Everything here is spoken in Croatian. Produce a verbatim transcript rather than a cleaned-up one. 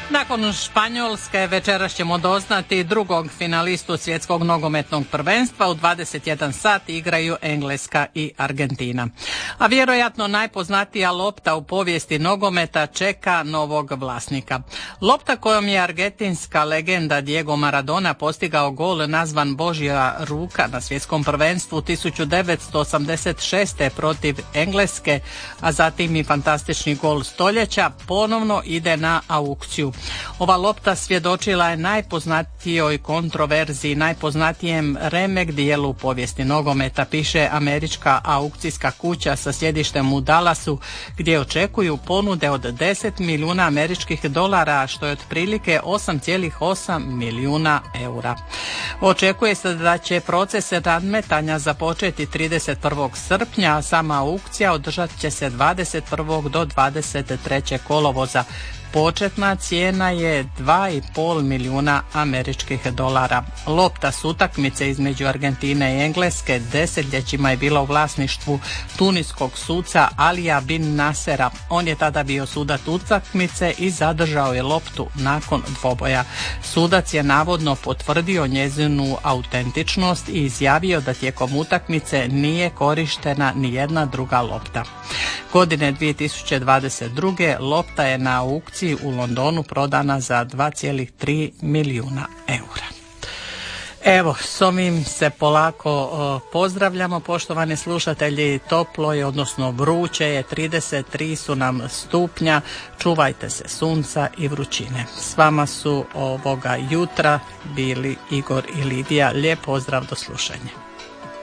Nakon Španjolske večeras ćemo doznati drugog finalistu svjetskog nogometnog prvenstva. U dvadeset jedan sat igraju Engleska i Argentina. A vjerojatno najpoznatija lopta u povijesti nogometa čeka novog vlasnika. Lopta kojom je argentinska legenda Diego Maradona postigao gol nazvan Božja ruka na svjetskom prvenstvu tisuću devetsto osamdeset šeste protiv Engleske, a zatim i fantastični gol stoljeća, ponovno ide na aukciju. Ova lopta svjedočila je najpoznatijoj kontroverziji, najpoznatijem remek dijelu u povijesti nogometa, piše američka aukcijska kuća sa sjedištem u Dallasu, gdje očekuju ponude od deset milijuna američkih dolara, što je otprilike osam zarez osam milijuna eura. Očekuje se da će proces nadmetanja započeti trideset prvog srpnja, a sama aukcija održat će se dvadeset prvog do dvadeset trećeg kolovoza. Početna cijena je dva i pol milijuna američkih dolara. Lopta s utakmice između Argentine i Engleske desetljećima je bila u vlasništvu tuniskog suca Alija bin Nasera. On je tada bio sudac utakmice i zadržao je loptu nakon dvoboja. Sudac je navodno potvrdio njezinu autentičnost i izjavio da tijekom utakmice nije korištena ni jedna druga lopta. Godine dvije tisuće dvadeset druge lopta je na aukciji u Londonu prodana za dva zarez tri milijuna eura. Evo, s ovim se polako o, pozdravljamo, poštovani slušatelji. Toplo je, odnosno vruće je, trideset tri su nam stupnja. Čuvajte se sunca i vrućine. S vama su ovoga jutra bili Igor i Lidija. Lijep pozdrav, do slušanja.